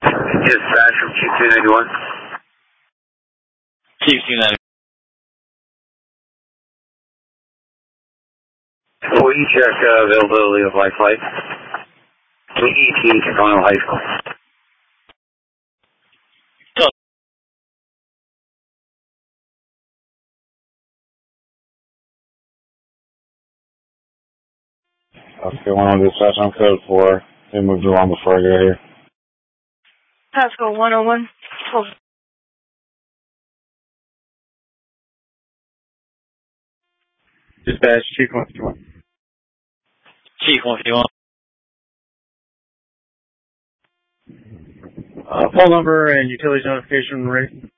Dispatch from Chief 291. Chief 291. Will you check availability of life flight? KET Tacoma High School. Okay, 1 dispatch on code 4. They moved along before I got here. Pascal 101. Oh. Dispatch, Chief 151. Chief 151. Phone number and utilities notification rate.